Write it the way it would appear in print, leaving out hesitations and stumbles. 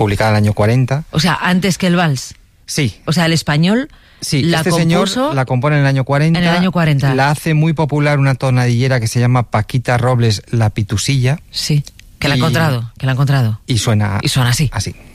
publicada en el año 40. O sea, antes que el vals. Sí. O sea, el español la este compuso señor la compone en el año 40. En el año 40. La hace muy popular una tonadillera que se llama Paquita Robles La Pitusilla. Sí, que la ha encontrado. Y suena así. así.